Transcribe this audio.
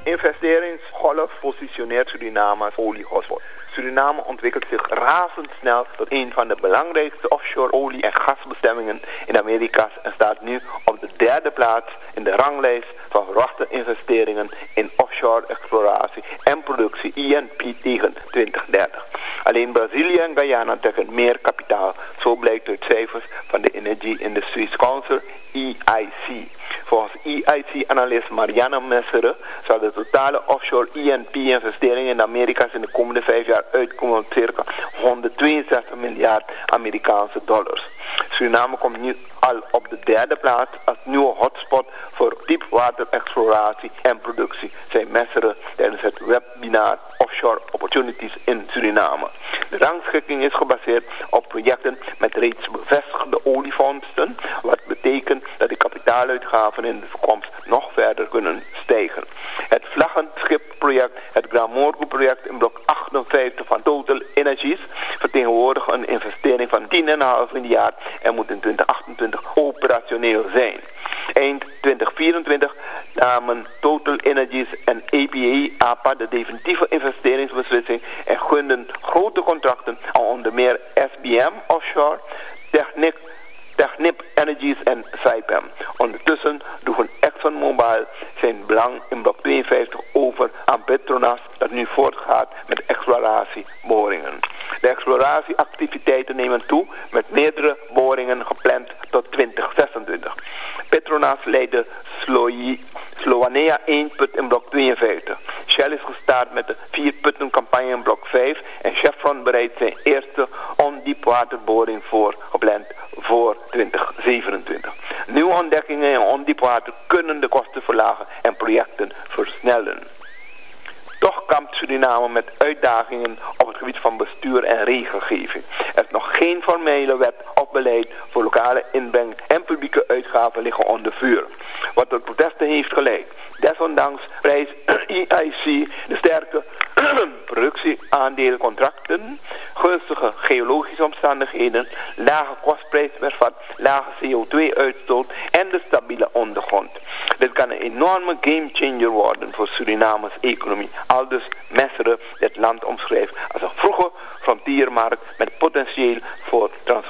investeringsgolf positioneert Suriname als oliehotspot. Suriname ontwikkelt zich razendsnel tot een van de belangrijkste offshore olie- en gasbestemmingen in Amerika's en staat nu op de 3e plaats in de ranglijst van verwachte investeringen in offshore exploratie en productie INP tegen 2030. Alleen Brazilië en Guyana trekken meer kapitaal, zo blijkt uit cijfers van de Energy Industries Council EIC. Volgens EIC-analyst Marianne Messere zal de totale offshore INP-investeringen in de Amerika's in de komende 5 jaar uitkomen op circa 162 miljard Amerikaanse dollars. Suriname komt nu al op de 3e plaats als nieuwe hotspot voor diepwaterexploratie en productie, zei Messere tijdens het webinar Offshore Opportunities in Suriname. De rangschikking is gebaseerd op projecten met reeds bevestigde olievondsten, wat betekent dat de kapitaaluitgaven in de toekomst nog verder kunnen stijgen. Het vlaggenschipproject, het Gramorgo-project in blok 58 van Total Energies, vertegenwoordigt een investering van 10,5 miljard en moet in 2028 operationeel zijn. Eind 2024 namen Total Energies en APA de definitieve investeringsbeslissing en gunden grote contracten aan onder meer SBM Offshore, Technip Energies en Saipem. Ondertussen droegen ExxonMobil zijn belang in blok 52 over aan Petronas, dat nu voortgaat met exploratieboringen. De exploratieactiviteiten nemen toe met meerdere boringen gepland tot 2026. Petronas leidt de Sloanea 1 put in blok 52. Shell is gestart met de 4 putten campagne in blok 5 en Chevron bereidt zijn eerste ondiepwaterboring gepland voor 2027. Nieuwe ontdekkingen in ondiepwater kunnen de kosten verlagen en projecten versnellen. Toch kampt Suriname met uitdagingen op het gebied van bestuur en regelgeving. Er is nog geen formele wet of beleid voor lokale inbreng en publieke uitgaven liggen onder vuur, wat tot protesten heeft geleid. Desondanks prijst EIC de sterke productieaandelencontracten, gunstige geologische omstandigheden, lage kostprijs per lage CO2-uitstoot en de stabiele ondergrond. Dit kan een enorme gamechanger worden voor Surinames economie. Aldus Messere het land omschrijft als een vroege frontiermarkt met potentieel voor